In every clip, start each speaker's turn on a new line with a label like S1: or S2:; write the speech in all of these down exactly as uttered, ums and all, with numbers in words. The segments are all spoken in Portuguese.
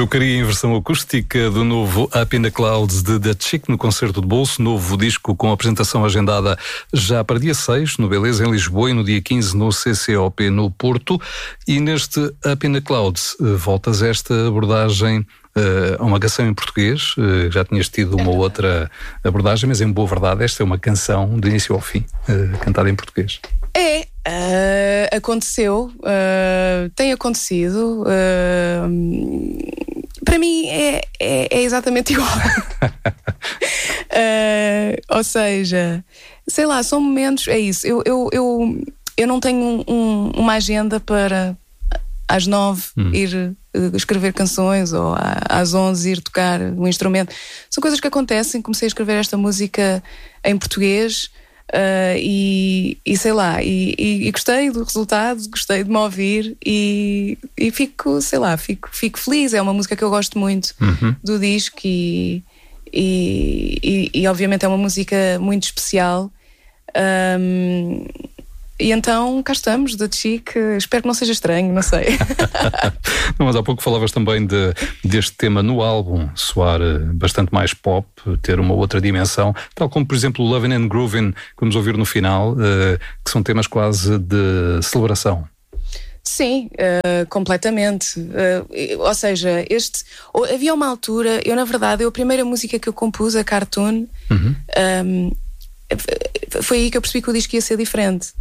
S1: Eu queria em versão acústica do novo Up in the Clouds de The Chick no concerto de bolso, novo disco com apresentação agendada já para dia seis no Beleza em Lisboa e no dia quinze no C C O P no Porto. E neste Up in the Clouds voltas a esta abordagem a uma canção em português. Já tinhas tido uma outra abordagem, mas em boa verdade esta é uma canção de início ao fim, cantada em português.
S2: É, uh, aconteceu, uh, tem acontecido, uh, para mim é, é, é exatamente igual. uh, ou seja, sei lá, são momentos, é isso, eu, eu, eu, eu não tenho um, uma agenda para às nove hum. ir uh, escrever canções ou às onze ir tocar um instrumento. São coisas que acontecem. Comecei a escrever esta música em português. Uh, e, e sei lá, e, e, e gostei do resultado, gostei de me ouvir e, e fico, sei lá, fico, fico feliz. É uma música que eu gosto muito uhum. do disco e, e, e, e obviamente é uma música muito especial. Um, e então cá estamos, The Chick. Espero que não seja estranho, não sei.
S1: Não, mas há pouco falavas também de, deste tema no álbum soar bastante mais pop, ter uma outra dimensão, tal como por exemplo Lovin' and Groovin', que vamos ouvir no final, que são temas quase de celebração.
S2: Sim, uh, completamente. Uh, ou seja, este havia uma altura, eu na verdade, eu, a primeira música que eu compus, a Cartoon, uhum. um, foi aí que eu percebi que o disco ia ser diferente.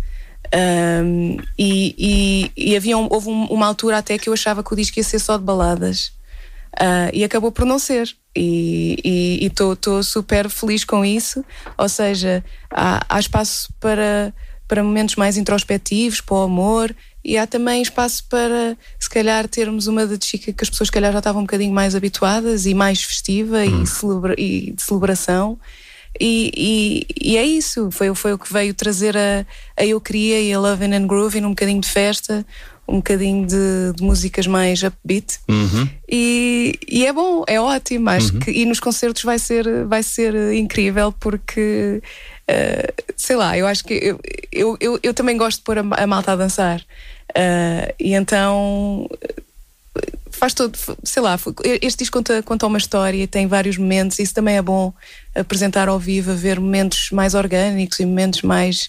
S2: Um, e, e, e havia um, houve um, uma altura até que eu achava que o disco ia ser só de baladas, uh, e acabou por não ser. E estou super feliz com isso. Ou seja, há, há espaço para, para momentos mais introspectivos, para o amor, e há também espaço para, se calhar, termos uma de Chica que as pessoas, se calhar, já estavam um bocadinho mais habituadas e mais festiva hum. e, celebra, e de celebração. E, e, e é isso, foi, foi o que veio trazer a, a Eu Queria e a Lovin' and Groovin', um bocadinho de festa, um bocadinho de, de músicas mais upbeat. Uhum. e, e é bom, é ótimo, acho uhum. que, e nos concertos vai ser, vai ser incrível porque uh, sei lá, eu acho que eu, eu, eu, eu também gosto de pôr a, a malta a dançar, uh, e então faz todo, sei lá, este disco conta, conta uma história, tem vários momentos, e isso também é bom, apresentar ao vivo, ver momentos mais orgânicos e momentos mais,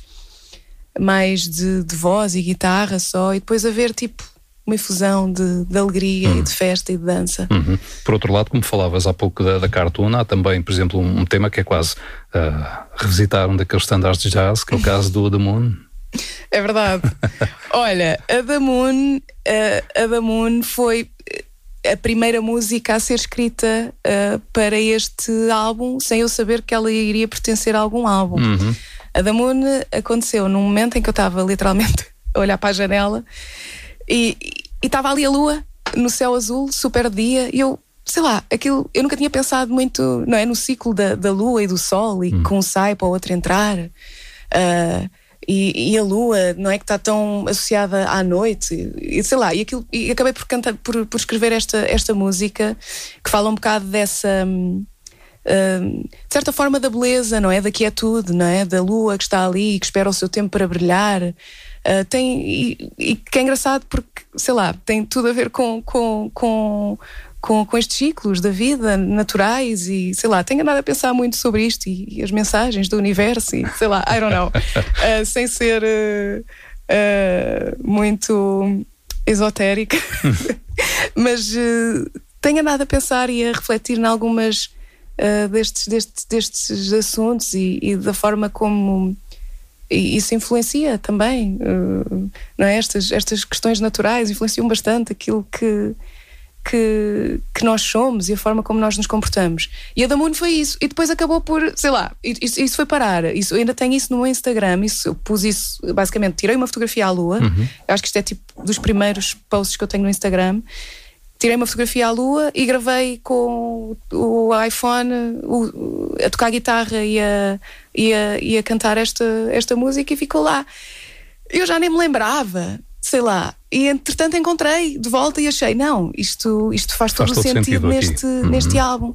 S2: mais de, de voz e guitarra só, e depois haver tipo uma infusão de, de alegria uhum. e de festa e de dança.
S1: Uhum. Por outro lado, como falavas há pouco da, da Cartoon, há também, por exemplo, um, um tema que é quase uh, revisitar um daqueles standards de jazz, que é o caso do The Moon.
S2: É verdade. Olha, a The Moon, a, a The Moon foi a primeira música a ser escrita uh, para este álbum, sem eu saber que ela iria pertencer a algum álbum. Uhum. A The Moon aconteceu num momento em que eu estava literalmente a olhar para a janela e estava ali a lua no céu azul, super dia, e eu, sei lá, aquilo, eu nunca tinha pensado muito, não é, no ciclo da, da lua e do sol, e uhum. que um sai para o outro entrar. Uh, E, e a lua, não é, que está tão associada à noite, e, e sei lá, e, aquilo, e acabei por, cantar, por, por escrever esta, esta música que fala um bocado dessa, um, um, de certa forma, da beleza, não é, da quietude, não é, da lua que está ali e que espera o seu tempo para brilhar. Uh, tem, e, e que é engraçado porque, sei lá, tem tudo a ver com, com, com Com, com estes ciclos da vida naturais, e sei lá, tenho andado a pensar muito sobre isto e, e as mensagens do universo e sei lá, I don't know, uh, sem ser uh, uh, muito esotérica, mas uh, tenho andado a pensar e a refletir em algumas uh, destes, destes, destes assuntos e, e da forma como isso influencia também, uh, não é? Estas, estas questões naturais influenciam bastante aquilo que Que, que nós somos e a forma como nós nos comportamos. E a The Moon foi isso. E depois acabou por, sei lá, isso, isso foi parar. Isso, eu ainda tenho isso no meu Instagram. Isso, eu pus isso, basicamente, tirei uma fotografia à lua. Uhum. Eu acho que isto é tipo dos primeiros posts que eu tenho no Instagram. Tirei uma fotografia à lua e gravei com o iPhone o, a tocar guitarra e a, e a, e a cantar esta, esta música, e ficou lá. Eu já nem me lembrava, sei lá, e entretanto encontrei de volta e achei, não, isto, isto faz, faz todo o sentido, sentido neste, uhum. neste álbum.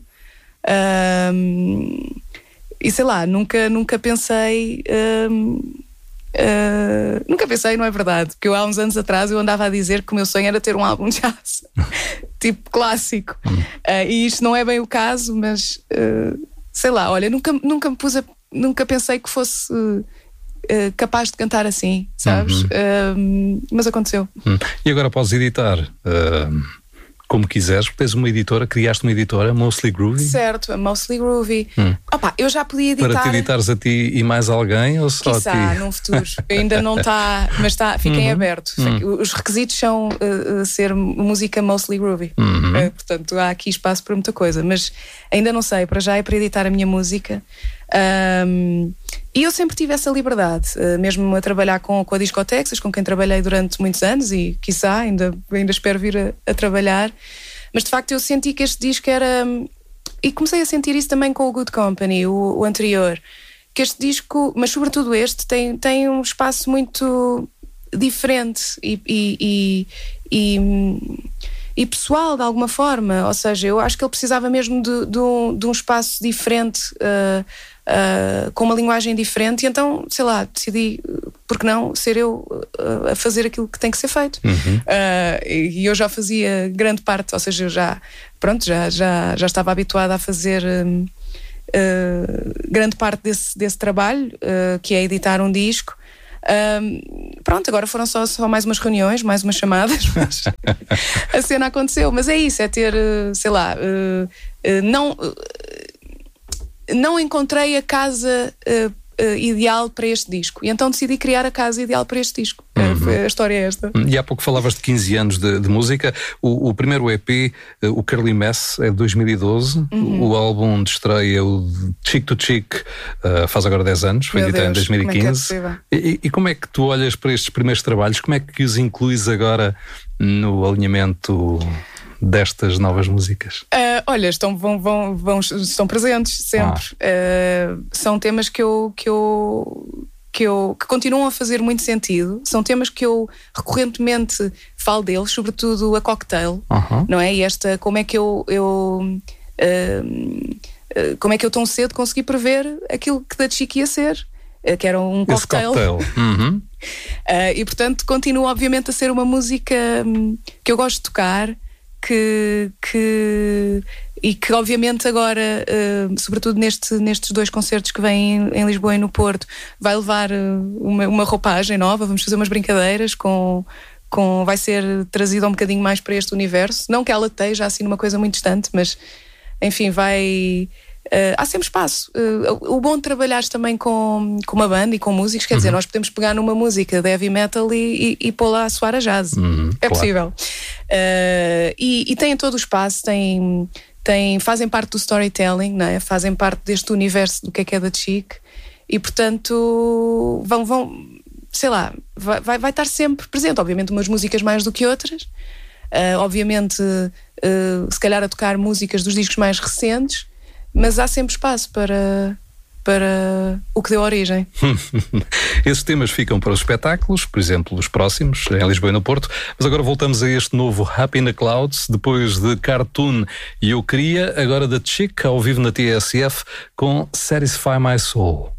S2: Um, e sei lá, nunca, nunca pensei um, uh, nunca pensei, não é verdade, porque eu há uns anos atrás eu andava a dizer que o meu sonho era ter um álbum de jazz. tipo clássico. Hum. Uh, e isto não é bem o caso, mas uh, sei lá, olha, nunca, nunca me pus a, nunca pensei que fosse uh, uh, capaz de cantar assim, sabes? Uhum. Uh, mas aconteceu.
S1: Hum. E agora podes editar uh, como quiseres, porque tens uma editora, criaste uma editora, Mostly Groovy.
S2: Certo, a Mostly Groovy. Hum. Opa, eu já podia editar.
S1: Para te editares a ti e mais alguém ou só
S2: Quizá,
S1: a ti?
S2: num futuro. Ainda não está, mas está, fica em uhum. aberto. Uhum. Os requisitos são uh, ser música Mostly Groovy. Uhum. Uh, portanto, há aqui espaço para muita coisa, mas ainda não sei, para já é para editar a minha música. Um, e eu sempre tive essa liberdade, uh, mesmo a trabalhar com, com a Disco Texas, com quem trabalhei durante muitos anos e, quiçá, ainda, ainda espero vir a, a trabalhar. Mas de facto eu senti que este disco era, e comecei a sentir isso também com o Good Company, o, o anterior, que este disco, mas sobretudo este, tem, tem um espaço muito diferente e, e, e, e, e pessoal de alguma forma. Ou seja, eu acho que ele precisava mesmo de, de, um, de um espaço diferente, uh, uh, com uma linguagem diferente, e então, sei lá, decidi, por que não, ser eu uh, a fazer aquilo que tem que ser feito. Uhum. Uh, e eu já fazia grande parte, ou seja, eu já, pronto, já, já, já estava habituada a fazer um, uh, grande parte desse, desse trabalho, uh, que é editar um disco. Um, pronto, agora foram só, só mais umas reuniões, mais umas chamadas, mas a cena aconteceu. Mas é isso, é ter, sei lá, uh, uh, não, uh, não encontrei a casa uh, uh, ideal para este disco, e então decidi criar a casa ideal para este disco. Uhum. Uh, a história é esta.
S1: E há pouco falavas de quinze anos de, de música. O, o primeiro E P, uh, o Curly Mess, é de dois mil e doze. Uhum. O álbum de estreia, o Chick to Chick, uh, faz agora dez anos, foi editado em dois mil e quinze. Como é é e, e como é que tu olhas para estes primeiros trabalhos? Como é que os incluís agora no alinhamento destas novas músicas?
S2: Uh, olha, estão, vão, vão, vão, estão presentes sempre. Ah. Uh, são temas que eu, que eu, que eu que continuam a fazer muito sentido. São temas que eu recorrentemente falo deles, sobretudo a Cocktail, uh-huh. não é? E esta, como é que eu, eu uh, uh, como é que eu tão cedo consegui prever aquilo que da Chic ia ser, uh, que era um cocktail.
S1: Esse cocktail. Uhum.
S2: Uh, e portanto continua obviamente a ser uma música um, que eu gosto de tocar. Que, que, e que obviamente agora, uh, sobretudo neste, nestes dois concertos que vêm em, em Lisboa e no Porto, vai levar uh, uma, uma roupagem nova. Vamos fazer umas brincadeiras com, com, vai ser trazida um bocadinho mais para este universo, não que ela esteja assim numa coisa muito distante, mas enfim, vai... Uh, há sempre espaço. Uh, o bom de trabalhares também com, com uma banda e com músicos, quer uhum. dizer, nós podemos pegar numa música de heavy metal e, e, e pô-la a soar a jazz. Uhum, é claro. Possível. Uh, e, e têm todo o espaço, têm, têm, fazem parte do storytelling, não é? Fazem parte deste universo do que é que é da Chic, e portanto vão, vão sei lá, vai, vai, vai estar sempre presente. Obviamente umas músicas mais do que outras, uh, obviamente uh, se calhar a tocar músicas dos discos mais recentes, mas há sempre espaço para, para o que deu origem.
S1: Esses temas ficam para os espetáculos, por exemplo, os próximos, em Lisboa e no Porto. Mas agora voltamos a este novo Up in the Clouds, depois de Cartoon e Eu Queria, agora da Chic, ao vivo na T S F, com Satisfy My Soul.